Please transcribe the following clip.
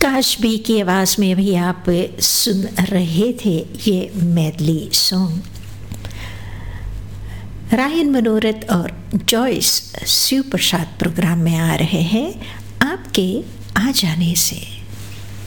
प्रकाश B की आवाज़ में भी आप सुन रहे थे ये मेडली सॉन्ग। रायन मनोरथ और जॉयस शिव प्रसाद प्रोग्राम में आ रहे हैं आपके आ जाने से।